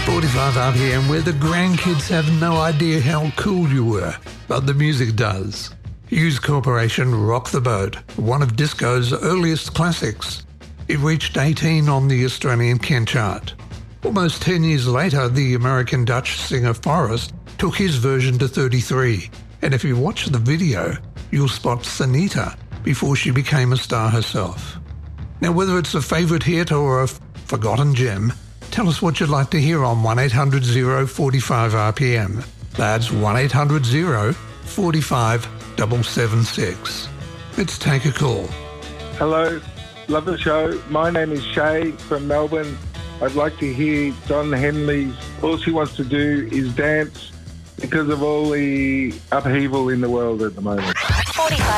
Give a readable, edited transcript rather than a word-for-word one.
45 RPM, where the grandkids have no idea how cool you were, but the music does. Hughes Corporation, Rock the Boat, one of disco's earliest classics. It reached 18 on the Australian Ken chart. Almost 10 years later, the American-Dutch singer Forrest took his version to 33. And if you watch the video, you'll spot Sanita before she became a star herself. Now, whether it's a favourite hit or a forgotten gem, tell us what you'd like to hear on 1800 045 RPM. That's 1800 045 776. Let's take a call. Hello, love the show. My name is Shay from Melbourne. I'd like to hear Don Henley's All She Wants to Do Is Dance because of all the upheaval in the world at the moment. 45